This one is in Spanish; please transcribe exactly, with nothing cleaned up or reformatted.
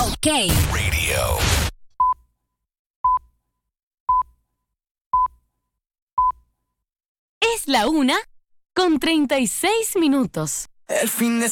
K Radio. Es la una con treinta y seis minutos. El fin de